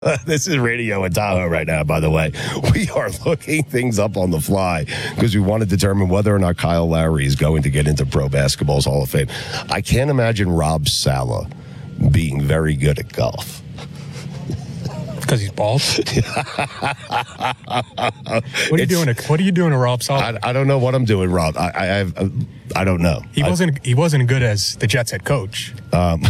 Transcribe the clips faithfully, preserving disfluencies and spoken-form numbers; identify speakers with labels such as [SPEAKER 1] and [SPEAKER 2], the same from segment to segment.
[SPEAKER 1] This is radio in Tahoe right now, by the way. We are looking things up on the fly because we want to determine whether or not Kyle Lowry is going to get into Pro Basketball's Hall of Fame. I can't imagine Rob Saleh being very good at golf.
[SPEAKER 2] Because he's bald? What are you doing? To, what are you doing to Rob Saleh?
[SPEAKER 1] I, I don't know what I'm doing, Rob. I I, I've, I don't know.
[SPEAKER 2] He wasn't. I, he wasn't good as the Jets head coach. Um.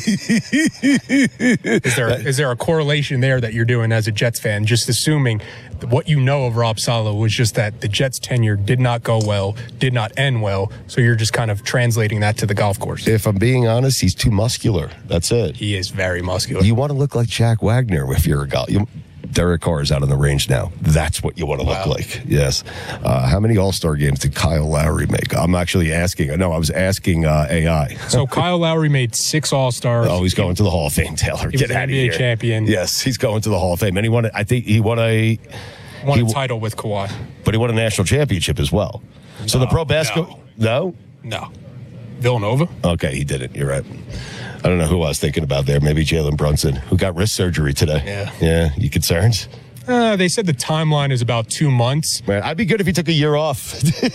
[SPEAKER 2] is there is there a correlation there that you're doing as a Jets fan? Just assuming what you know of Rob Saleh was just that the Jets' tenure did not go well, did not end well. So you're just kind of translating that to the golf course.
[SPEAKER 1] If I'm being honest, he's too muscular. That's it.
[SPEAKER 2] He is very muscular.
[SPEAKER 1] You want to look like Jack Wagner if you're a golf. You, Derek Carr is out on the range now. That's what you want to look wow. like. Yes. Uh, how many All-Star games did Kyle Lowry make? I'm actually asking. No, I was asking uh, A I.
[SPEAKER 2] So Kyle Lowry made six All-Stars.
[SPEAKER 1] Oh, he's going to the Hall of Fame, Taylor.
[SPEAKER 2] He
[SPEAKER 1] Get
[SPEAKER 2] was
[SPEAKER 1] out
[SPEAKER 2] an
[SPEAKER 1] of
[SPEAKER 2] N B A
[SPEAKER 1] here.
[SPEAKER 2] champion.
[SPEAKER 1] Yes, he's going to the Hall of Fame. And he won, I think he won a...
[SPEAKER 2] Won
[SPEAKER 1] he,
[SPEAKER 2] a title with Kawhi.
[SPEAKER 1] But he won a national championship as well. So
[SPEAKER 2] no,
[SPEAKER 1] the pro basketball... No.
[SPEAKER 2] no? No. Villanova?
[SPEAKER 1] Okay, he didn't. You're right. I don't know who I was thinking about there. Maybe Jalen Brunson, who got wrist surgery today.
[SPEAKER 2] Yeah.
[SPEAKER 1] Yeah. You concerned?
[SPEAKER 2] Uh, they said the timeline is about two months.
[SPEAKER 1] Man, I'd be good if he took a year off.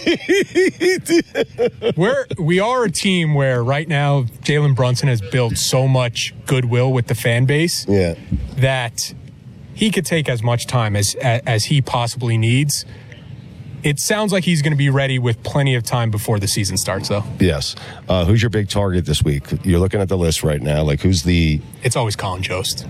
[SPEAKER 2] We're, we are a team where right now Jalen Brunson has built so much goodwill with the fan base
[SPEAKER 1] yeah.
[SPEAKER 2] that he could take as much time as, as he possibly needs. It sounds like he's going to be ready with plenty of time before the season starts, though.
[SPEAKER 1] Yes. Uh, who's your big target this week? You're looking at the list right now. Like, who's the...
[SPEAKER 2] It's always Colin Jost.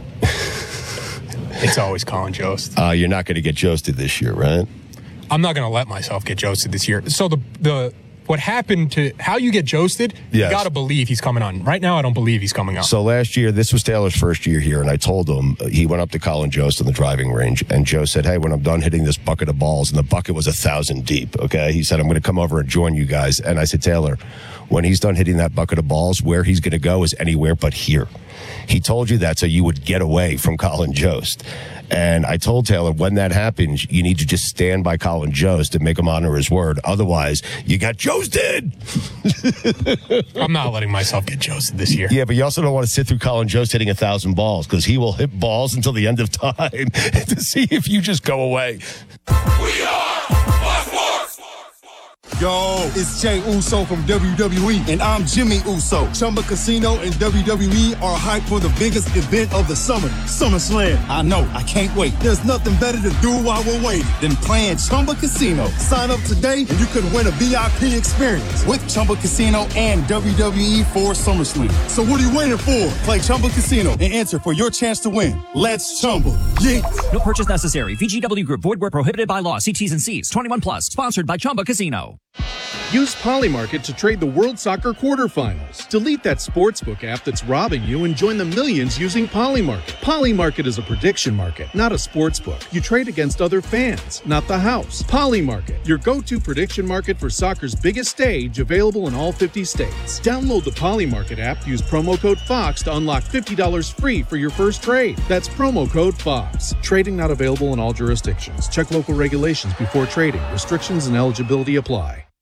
[SPEAKER 2] It's always Colin Jost.
[SPEAKER 1] Uh, you're not going to get Josted this year, right?
[SPEAKER 2] I'm not going to let myself get Josted this year. So the the what happened to how you get Josted, yes. You got to believe he's coming on. Right now, I don't believe he's coming on.
[SPEAKER 1] So last year, this was Taylor's first year here, and I told him, uh, he went up to Colin Jost in the driving range, and Joe said, hey, when I'm done hitting this bucket of balls, and the bucket was a thousand deep, okay? He said, I'm going to come over and join you guys. And I said, Taylor, when he's done hitting that bucket of balls, where he's going to go is anywhere but here. He told you that so you would get away from Colin Jost. And I told Taylor, when that happens, you need to just stand by Colin Jost and make him honor his word. Otherwise, you got Josted.
[SPEAKER 2] I'm not letting myself get Josted this year.
[SPEAKER 1] Yeah, but you also don't want to sit through Colin Jost hitting a thousand balls because he will hit balls until the end of time to see if you just go away.
[SPEAKER 3] We are Fox Sports.
[SPEAKER 4] Yo, it's Jey Uso from W W E, and I'm Jimmy Uso. Chumba Casino and W W E are hyped for the biggest event of the summer, SummerSlam. I know, I can't wait. There's nothing better to do while we're waiting than playing Chumba Casino. Sign up today, and you could win a V I P experience with Chumba Casino and W W E for SummerSlam. So what are you waiting for? Play Chumba Casino and enter for your chance to win. Let's Chumba. Yeah.
[SPEAKER 5] No purchase necessary. V G W Group. Void where prohibited by law. See T's and C's. twenty-one plus. Sponsored by Chumba Casino.
[SPEAKER 6] Use Polymarket to trade the World Soccer quarterfinals. Delete that sportsbook app that's robbing you and join the millions using Polymarket. Polymarket is a prediction market, not a sportsbook. You trade against other fans, not the house. Polymarket, your go-to prediction market for soccer's biggest stage, available in all fifty states. Download the Polymarket app, use promo code FOX to unlock fifty dollars free for your first trade. That's promo code FOX. Trading not available in all jurisdictions. Check local regulations before trading. Restrictions and eligibility apply.